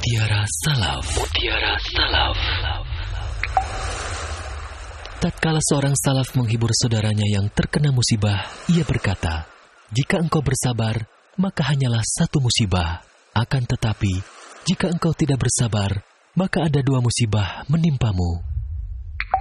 Mutiara Salaf. Mutiara Salaf. Tatkala seorang salaf menghibur saudaranya yang terkena musibah, ia berkata, "Jika engkau bersabar, maka hanyalah satu musibah. Akan tetapi, jika engkau tidak bersabar, maka ada dua musibah menimpamu."